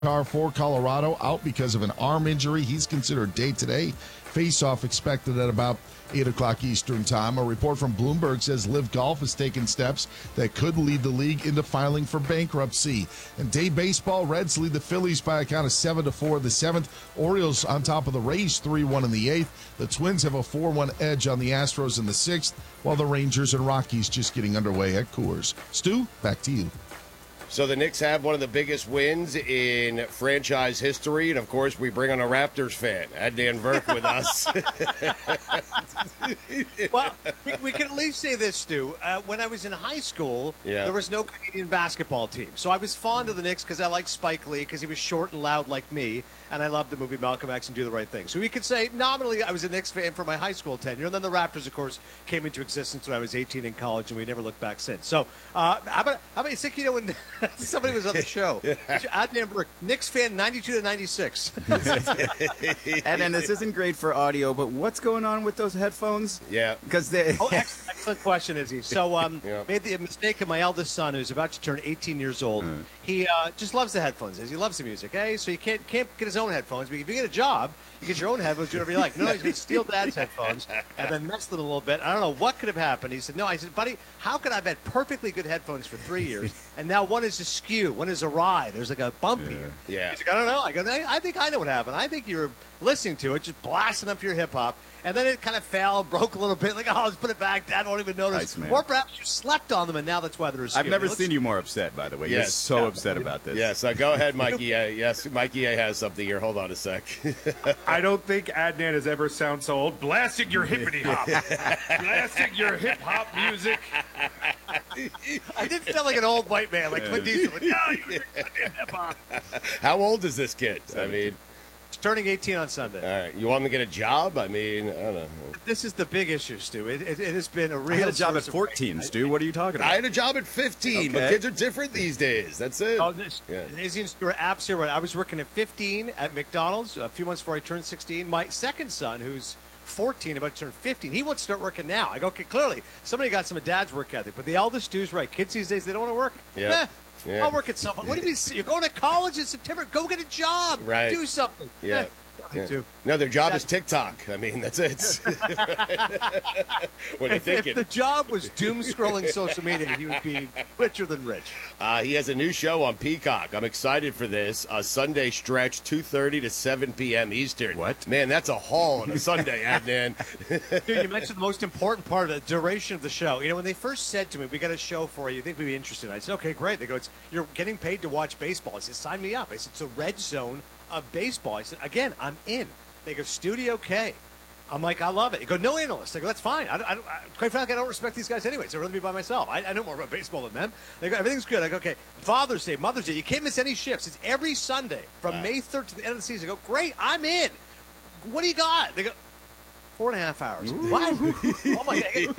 Car for Colorado out because of an arm injury. He's considered day-to-day. Face-off expected at about 8 o'clock Eastern time. A report from Bloomberg says Live Golf has taken steps that could lead the league into filing for bankruptcy. And day baseball, Reds lead the Phillies by a count of 7-4 in the 7th. Orioles on top of the Rays 3-1 in the 8th. The Twins have a 4-1 edge on the Astros in the 6th, while the Rangers and Rockies just getting underway at Coors. Stu, back to you. So the Knicks have one of the biggest wins in franchise history, and of course we bring on a Raptors fan, Adnan Virk, with us. Well, we can at least say this, Stu. When I was in high school, there was no Canadian basketball team. So I was fond of the Knicks because I liked Spike Lee because he was short and loud like me, and I loved the movie Malcolm X and Do the Right Thing. So we could say nominally I was a Knicks fan for my high school tenure, and then the Raptors, of course, came into existence when I was 18 in college, and we never looked back since. So how about you think, when somebody was on the show, Adnan Virk, Knicks fan 92 to 96. And then this isn't great for audio, but what's going on with those headphones? Yeah. Because they... Excellent question, Izzy. So made the mistake of my eldest son, who's about to turn 18 years old. He just loves the headphones. He loves the music. So he can't get his own headphones. But if you get a job, you get your own headphones, do whatever you like. No, he's going to steal Dad's headphones and then mess with them a little bit. I don't know what could have happened. He said, no. I said, buddy, how could I have had perfectly good headphones for 3 years, and now one is askew, one is awry. There's like a bump here. Yeah. He's like, I don't know. I go, I think I know what happened. I think you're listening to it, just blasting up your hip-hop. And then it kind of fell, broke a little bit. Like, let's put it back. Dad won't even notice. Nice, or perhaps you slept on them, and now that's why they're askew. I've never seen you more upset, by the way. You're so upset about this. Yes, go ahead, Mikey A. Yes, Mikey A. has something here. Hold on a sec. I don't think Adnan has ever sounded so old. Blasting your hippity-hop. Blasting your hip-hop music. I did sound like an old white man, like Clint Eastwood. No, you're hip-hop. How old is this kid? I mean... Turning 18 on Sunday. All right. You want him to get a job? I mean, I don't know. This is the big issue, Stu. It has been a real... I had a job at 14, Stu. What are you talking about? I had a job at 15, but kids are different these days. That's it. Izzy and Stu are absolutely right. I was working at 15 at McDonald's a few months before I turned 16. My second son, who's 14, about to turn 15, he wants to start working now. I go, okay, clearly, somebody got some of Dad's work ethic, but the eldest Stu's right. Kids these days, they don't want to work. Yeah. I'll work at something. What do you mean? You're going to college in September. Go get a job. Right. Do something. Yeah. No, their job is TikTok. I mean, that's it. What are you thinking? If the job was doom scrolling social media, he would be richer than rich. He has a new show on Peacock. I'm excited for this. A Sunday stretch, 2:30 to 7 p.m. Eastern. What? Man, that's a haul on a Sunday, Adnan. Dude, you mentioned the most important part of the duration of the show. You know, when they first said to me, we got a show for you, think we'd be interested? I said, okay, great. They go, you're getting paid to watch baseball. I said, sign me up. I said, it's a red zone of baseball. I said, again, I'm in. They go, Studio K. I'm like, I love it. They go, no analyst. I go, that's fine. Quite frankly, I don't respect these guys anyway, so I'd rather be by myself. I know more about baseball than them. They go, everything's good. I go, okay, Father's Day, Mother's Day. You can't miss any shifts. It's every Sunday from May 3rd to the end of the season. I go, great, I'm in. What do you got? They go, 4.5 hours. What? Oh my God!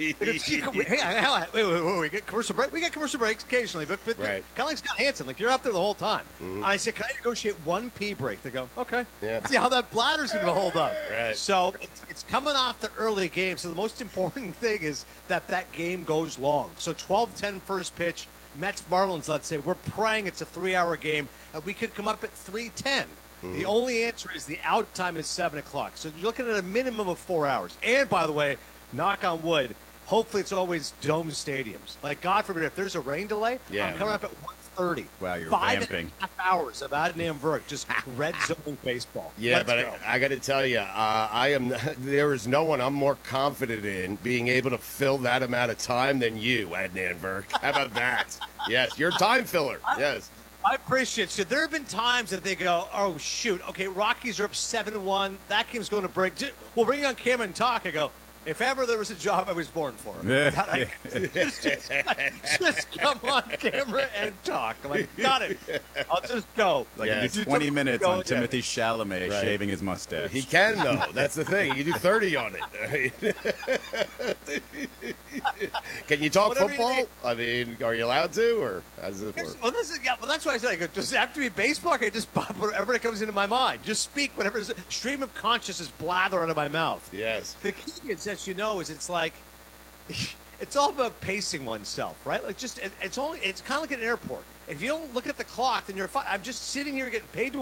Wait. We get commercial break. We get commercial breaks occasionally, but right. Kind of like Scott Hansen, like you're up there the whole time. I said, can I negotiate one pee break? They go, okay. Yeah. See how that bladder's going to hold up. Right. So it's coming off the early game. So the most important thing is that game goes long. So 12-10 first pitch. Mets Marlins. Let's say we're praying it's a 3-hour game. We could come up at 3:10. The only answer is the out time is 7 o'clock. So you're looking at a minimum of 4 hours. And, by the way, knock on wood, hopefully it's always dome stadiums. Like, God forbid, if there's a rain delay, I'm coming up at 1:30. Wow, you're 5.5 hours of Adnan Virk, just red zone baseball. Yeah, Let's but go. I got to tell you, there is no one I'm more confident in being able to fill that amount of time than you, Adnan Virk. How about that? Yes, you're a time filler. Yes. I appreciate it. So there have been times that they go, oh, shoot, okay, Rockies are up 7-1. That game's going to break. We'll bring you on camera and talk. I go, if ever there was a job, I was born for. Just come on camera and talk. I'm like, got it. I'll just go. Like you do 20 minutes on Timothy Chalamet shaving his mustache. He can, though. That's the thing. You do 30 on it. Can you talk football? I mean, are you allowed to, or how does it work? Well, that's why I said, I go, does it have to be baseball? I just pop whatever comes into my mind. Just speak whatever stream of consciousness blather out of my mouth. Yes. The key is, as you know, is it's like It's all about pacing oneself, right? Like it's kind of like an airport. If you don't look at the clock, then you're fine. I'm just sitting here getting paid to